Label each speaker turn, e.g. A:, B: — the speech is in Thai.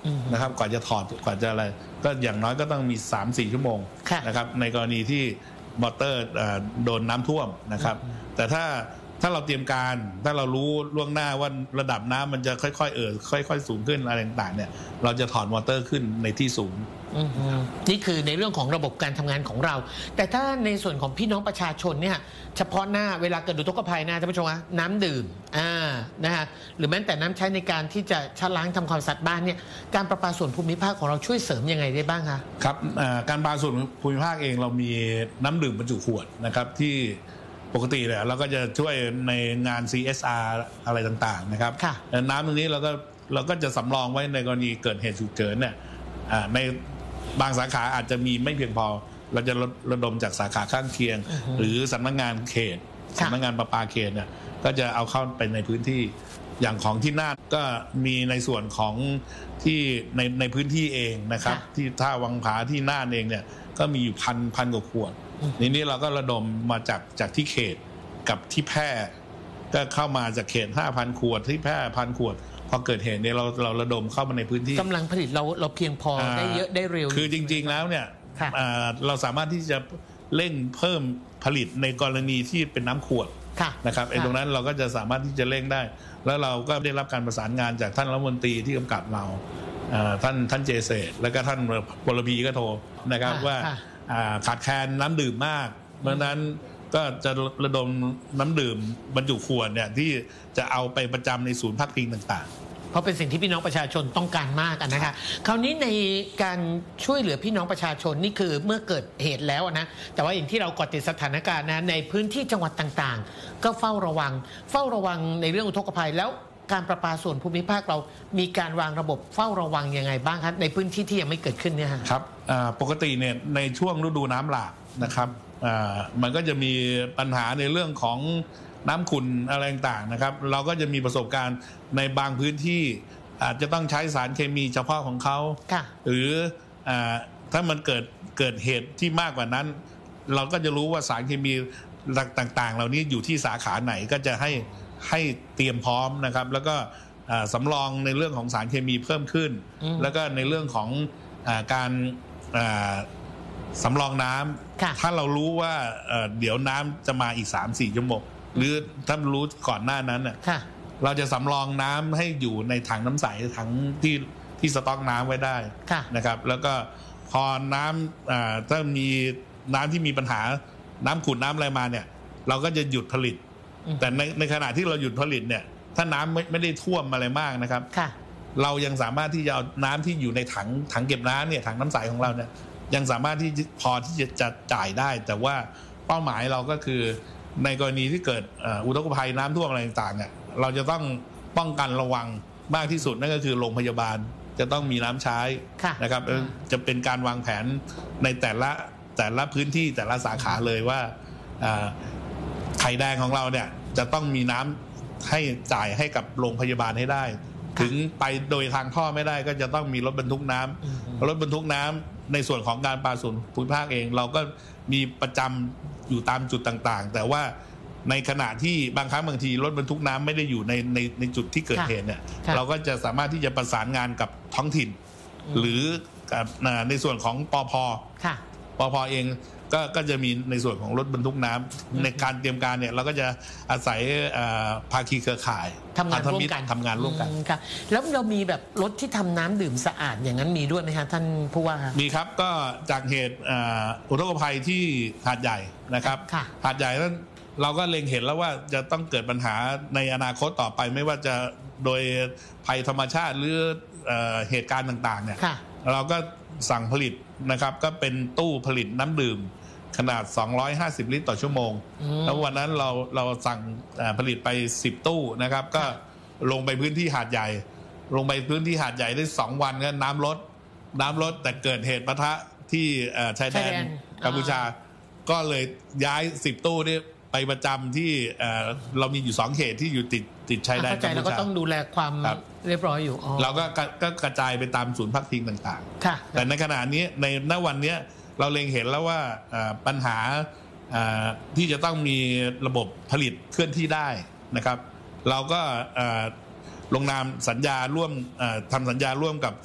A: นะครับกว่าจะถอดกว่าจะอะไรก็อย่างน้อยก็ต้องมี 3-4 ชั่วโมงนะครับในกรณีที่มอเตอร์โดนน้ำท่วมนะครับแต่ถ้าเราเตรียมการถ้าเรารู้ล่วงหน้าว่าระดับน้ำมันจะค่อยๆค่อยๆสูงขึ้นอะไรต่างๆเนี่ยเราจะถอดมอเตอร์ขึ้นในที่สูง
B: นี่คือในเรื่องของระบบการทำงานของเราแต่ถ้าในส่วนของพี่น้องประชาชนเนี่ยเฉพาะหน้าเวลาเกิดอุทกภัยนะท่านผู้ชมว่าน้ำดื่มนะฮะหรือแม้แต่น้ำใช้ในการที่จะชะล้างทำความสะอาดบ้านเนี่ยการประปาส่วนภูมิภาคของเราช่วยเสริมยังไงได้บ้างคะ
A: ครับการประปาส่วนภูมิภาคเองเรามีน้ำดื่มบรรจุขวดนะครับที่ปกติเนี่ยเราก็จะช่วยในงาน CSR อะไรต่างๆนะครับน้ำตรงนี้เราก็จะสำรองไว้ในกรณีเกิดเหตุฉุกเฉินเนี่ยในบางสาขาอาจจะมีไม่เพียงพอเราจะระดมจากสาขาข้างเคียงหรือสำนักงานเขตสำนักงานประปาเขตเนี่ยก็จะเอาเข้าไปในพื้นที่อย่างของที่น่านก็มีในส่วนของที่ในพื้นที่เองนะครับที่ท่าวังผาที่น่านเองเนี่ยก็มีอยู่พันกว่าขวดนี้เราก็ระดมมาจากที่เขตกับที่แพร่ก็เข้ามาจากเขต 5,000 ขวดที่แพร่ 1,000 ขวดพอเกิดเหตุเนี่ยเราระดมเข้ามาในพื้นที่
B: กำลังผลิตเราเพียงพอได้เยอะได้เร็ว
A: คือจริงๆแล้วเนี่ยเราสามารถที่จะเร่งเพิ่มผลิตในกรณีที่เป็นน้ำขวดนะครับตรงนั้นเราก็จะสามารถที่จะเร่งได้แล้วเราก็ได้รับการประสานงานจากท่านรัฐมนตรีที่กำกับเราท่านเจเซแล้วก็ท่านวรพีก็โทรนะครับว่าขาดแคลนน้ำดื่มมากเพราะฉะนั้นก็จะระดมน้ำดื่มบรรจุขวดเนี่ยที่จะเอาไปประจำในศูนย์พักพิงต่างๆ
B: เพราะเป็นสิ่งที่พี่น้องประชาชนต้องการมากนะคะคราวนี้ในการช่วยเหลือพี่น้องประชาชนนี่คือเมื่อเกิดเหตุแล้วนะแต่ว่าอย่างที่เราเกาะติดสถานการณ์นะในพื้นที่จังหวัดต่างๆก็เฝ้าระวังในเรื่องอุทกภัยแล้วการประปาส่วนภูมิภาคเรามีการวางระบบเฝ้าระวังยังไงบ้างครับในพื้นที่ที่ยังไม่เกิดขึ้นเนี่ย
A: ครับปกติเนี่ยในช่วงฤดูน้ำหลากนะครับมันก็จะมีปัญหาในเรื่องของน้ำขุ่นอะไรต่างๆนะครับเราก็จะมีประสบการณ์ในบางพื้นที่อาจจะต้องใช้สารเคมีเฉพาะของเขาหรือถ้ามันเกิดเหตุที่มากกว่านั้นเราก็จะรู้ว่าสารเคมีต่างๆเหล่านี้อยู่ที่สาขาไหนก็จะให้เตรียมพร้อมนะครับแล้วก็สำรองในเรื่องของสารเคมีเพิ่มขึ้นแล้วก็ในเรื่องของการสำรองน้ำถ้าเรารู้ว่าเดี๋ยวน้ำจะมาอีก 3-4 ชั่วโมงหรือถ้ารู้ก่อนหน้านั้นเราจะสำรองน้ำให้อยู่ในถังน้ำใสถังที่สต๊อกน้ำไว้ได้นะครับแล้วก็พอน้ำถ้ามีน้ำที่มีปัญหาน้ำขุ่นน้ำอะไรมาเนี่ยเราก็จะหยุดผลิตแต่ในขณะที่เราหยุดผลิตเนี่ยถ้าน้ำไม่ได้ท่วมอะไรมากนะครับเรายังสามารถที่จะเอาน้ำที่อยู่ในถังเก็บน้ำเนี่ยถังน้ำใสของเราเนี่ยยังสามารถที่พอที่จะจ่ายได้แต่ว่าเป้าหมายเราก็คือในกรณีที่เกิดอุทกภัยน้ำท่วมอะไรต่างๆเนี่ยเราจะต้องป้องกันระวังมากที่สุดนั่นก็คือโรงพยาบาลจะต้องมีน้ำใช้นะครับจะเป็นการวางแผนในแต่ละพื้นที่แต่ละสาขาเลยว่าไข่แดงของเราเนี่ยจะต้องมีน้ำให้จ่ายให้กับโรงพยาบาลให้ได้ถึงไปโดยทางท่อไม่ได้ก็จะต้องมีรถบรรทุกน้ำรถบรรทุกน้ำในส่วนของการประปาส่วนภูมิภาคเองเราก็มีประจำอยู่ตามจุดต่างๆแต่ว่าในขณะที่บางครั้งบางทีรถบรรทุกน้ำไม่ได้อยู่ในจุดที่เกิดเหตุเนี่ยเราก็จะสามารถที่จะประสานงานกับท้องถิ่นหรือในส่วนของปภเองก็จะมีในส่วนของรถบรรทุกน้ำในการเตรียมการเนี่ยเราก็จะอาศัยภาคีเครือข่าย
B: ทำงานร่วมกันค่ะแล้วเรามีแบบรถที่ทำน้ำดื่มสะอาดอย่างนั้นมีด้วยไหมคะท่านผู้ว่า
A: มีครับก็จากเหตุอุทกภัยที่หาดใหญ่นะครับหาดใหญ่นั้นเราก็เล็งเห็นแล้วว่าจะต้องเกิดปัญหาในอนาคตต่อไปไม่ว่าจะโดยภัยธรรมชาติหรือเหตุการณ์ต่างๆเนี่ยเราก็สั่งผลิตนะครับก็เป็นตู้ผลิตน้ำดื่มขนาด250ลิตรต่อชั่วโมงแล้ววันนั้นเราสั่งผลิตไป10ตู้นะครับก็ลงไปพื้นที่หาดใหญ่ได้2วันก็น้ำลดแต่เกิดเหตุปะทะที่ชายแดนกัมพูชาก็เลยย้าย10ตู้นี่ไปประจำที่เรามีอยู่2เขตที่อยู่ติดชายแดนกัมพูชา
B: แล้วก็ต้องดูแลความเรียบร้อยอยู่
A: เราก็กระจายไปตามศูนย์พักพิงต่างๆแต่ในขณะนี้ในณวันนี้เราเล็งเห็นแล้วว่าปัญหาที่จะต้องมีระบบผลิตเคลื่อนที่ได้นะครับเราก็ลงนามสัญญาร่วมทำสัญญาร่วมกับ